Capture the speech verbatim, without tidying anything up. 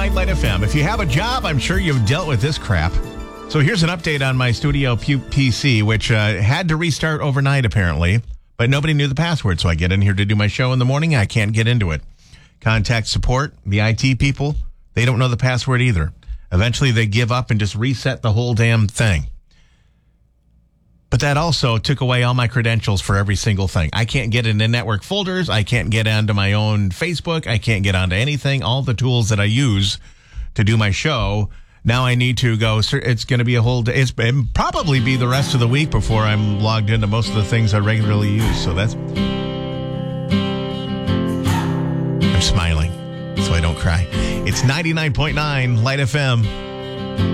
nine Light F M. If you have a job, I'm sure you've dealt with this crap. So here's an update on my studio P C, which uh, had to restart overnight, apparently. But nobody knew the password, so I get in here to do my show in the morning. I can't get into it. Contact support, the I T people, they don't know the password either. Eventually, they give up and just reset the whole damn thing. But that also took away all my credentials for every single thing. I can't get into network folders. I can't get onto my own Facebook. I can't get onto anything. All the tools that I use to do my show, now I need to go. It's going to be a whole day. It's it'll probably be the rest of the week before I'm logged into most of the things I regularly use. So that's... I'm smiling so I don't cry. It's ninety-nine point nine Light F M.